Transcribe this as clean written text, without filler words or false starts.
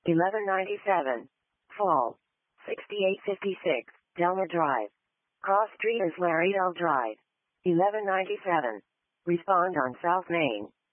1197. Fall. 6856, Delmer Drive. Cross Street is Larry L. Drive. 1197. Respond on South Main.